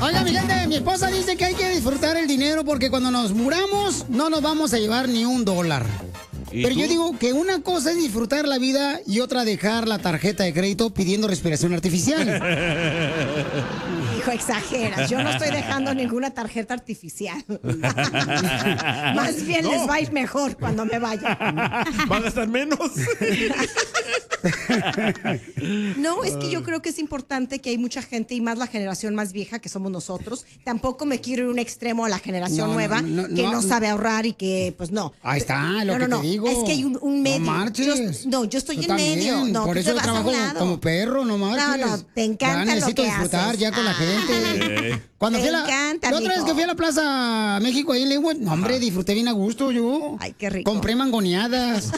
Oiga, mi gente, mi esposa dice que hay que disfrutar el dinero porque cuando nos muramos no nos vamos a llevar ni $1. Pero yo digo que una cosa es disfrutar la vida y otra dejar la tarjeta de crédito pidiendo respiración artificial. Hijo, exageras. Yo no estoy dejando ninguna tarjeta artificial. Más bien les va a ir mejor cuando me vaya. ¿Van a estar menos? No, es que yo creo que es importante que hay mucha gente y más la generación más vieja que somos nosotros. Tampoco me quiero ir a un extremo a la generación nueva que no sabe ahorrar y que pues no. Ahí está, lo que te digo. Es que hay un medio. No marches. Yo estoy en medio. No, por eso yo trabajo como perro, no marches. No, te encanta ya necesito lo que disfrutar haces. ya con la gente. Cuando Te encanta, la otra vez que fui a la Plaza México ahí en Lengua, no, hombre, disfruté bien a gusto yo. Ay, qué rico. Compré mangoneadas.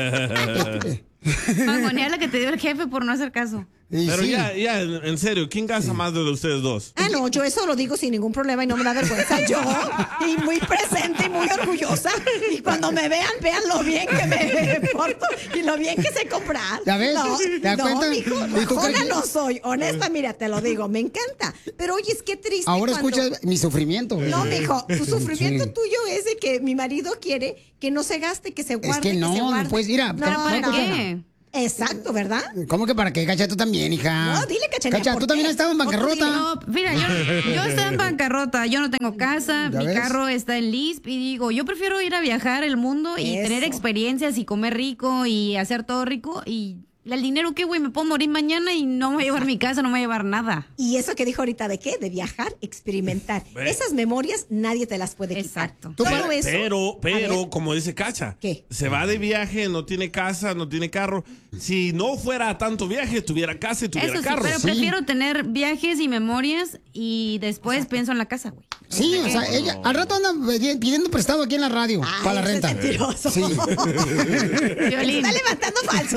Mangonear la que te dio el jefe por no hacer caso. Pero ya, en serio, ¿quién gasta más de ustedes dos? Ah, no, yo eso lo digo sin ningún problema y no me da vergüenza. Yo, y muy presente y muy orgullosa. Y cuando me vean lo bien que me porto y lo bien que sé comprar. ¿Ya ves? ¿Te das cuenta? Mijo, bajona no soy. Honesta, mira, te lo digo, me encanta. Pero oye, es que triste. Ahora escucha mi sufrimiento. No, mijo, tu sufrimiento tuyo es de que mi marido quiere que no se gaste, que se guarde. Es que no, se guarde. pues mira. ¿Para qué? Exacto, ¿verdad? ¿Cómo que para qué? Cacha, tú también, hija. No, dile, Cachanilla, Cacha, ¿por tú qué? también has estado en bancarrota. No, mira, yo estoy en bancarrota, yo no tengo casa, ¿Ya mi ves? carro está en LISP y digo, yo prefiero ir a viajar el mundo y Eso. tener experiencias y comer rico y hacer todo rico y el dinero que, güey, me puedo morir mañana y no me voy a llevar mi casa, no me voy a llevar nada. Y eso que dijo ahorita, ¿de qué? De viajar, experimentar. Esas memorias nadie te las puede quitar. Exacto. Todo eso. Pero, como dice Cacha, ¿Qué? se va de viaje, no tiene casa, no tiene carro. Si no fuera tanto viaje, tuviera casa y tuviera Eso sí, carro. pero prefiero tener viajes y memorias y después pienso en la casa, güey. Sí, o sea, ella al rato anda pidiendo prestado aquí en la radio para la ese renta. es mentiroso. Sí. Violín. Está levantando falsos,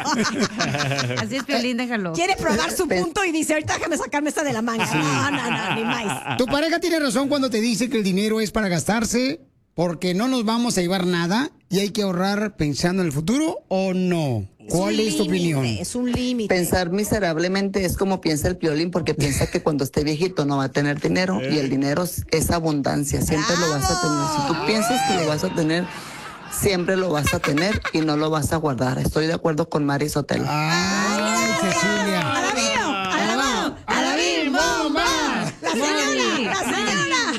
¿no? Así es, Piolín, déjalo. Quiere probar su punto y dice, ahorita déjame sacarme esta de la manga. No, ni más. Tu pareja tiene razón cuando te dice que el dinero es para gastarse porque no nos vamos a llevar nada y hay que ahorrar pensando en el futuro, ¿o no? ¿Cuál es tu opinión? Es un límite. Pensar miserablemente es como piensa el Piolín, porque piensa que cuando esté viejito no va a tener dinero, y el dinero es abundancia, siempre lo vas a tener. Si tú piensas que lo vas a tener, siempre lo vas a tener y no lo vas a guardar. Estoy de acuerdo con Mari Sotelo. ¡Ay, Cecilia! ¡A la BIM bomba! ¡La señora!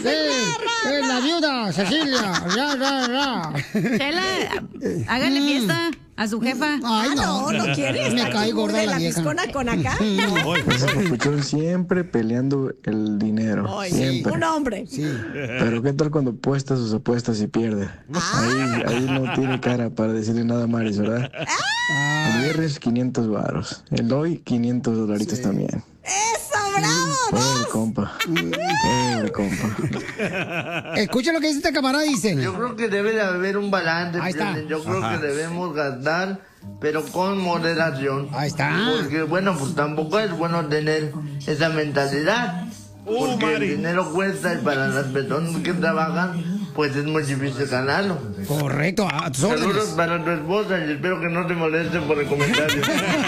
Es la viuda, Cecilia. Ya. Chela, háganle fiesta a su jefa. Ay, No quieres. Me cae gorda la vieja. piscona con acá. Papuchón siempre peleando el dinero. Siempre. Un hombre. Sí. Pero ¿qué tal cuando apuesta sus apuestas y pierde? Ahí no tiene cara para decirle nada a Maris, ¿verdad? El viernes 500 varos. El hoy 500 dolaritos también. ¡Eso, bravo! Pobre compa. Escucha lo que dice esta camarada, dice. Yo creo que debe de haber un balance. Ahí está. Yo creo que debemos gastar, pero con moderación. Ahí está. Porque, bueno, pues tampoco es bueno tener esa mentalidad. Porque Mari. el dinero cuesta y para las personas que trabajan, pues es muy difícil ganarlo. Correcto, a tus Saludos órdenes. para tu esposa y espero que no te moleste por el comentario.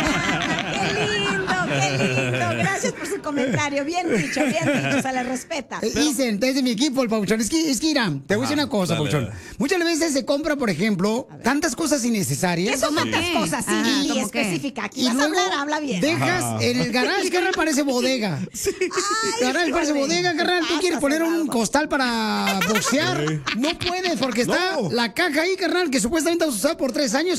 ¡Qué lindo! Gracias por su comentario. Bien dicho, se le respeta. Dicen, desde mi equipo, el Pauchón. Es que mira, te voy a decir una cosa, dale, Pauchón. dale. Muchas veces se compra, por ejemplo, tantas cosas ¿Qué innecesarias. son tantas cosas? Sí, Ajá, y ¿cómo qué? específica. Aquí Y vas a luego hablar, habla bien. dejas en el garage, carnal, parece bodega. Carnal, parece bodega, carnal. Tú quieres poner un costal para boxear. No puedes porque está No. la caja ahí, carnal, que supuestamente vas a usar por 3 años.